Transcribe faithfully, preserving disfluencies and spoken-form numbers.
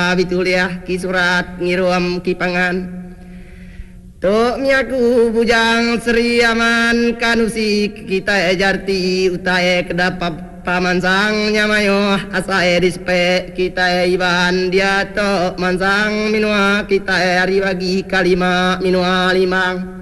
Bituliah ki surat ngiruam ki pangan tok miaku bujang Sri Aman kanusi kita ejarti utae kedapap pamansang nyamayo asae dispe kita iban dia tok mansang minua kita ari bagi kalima minua limang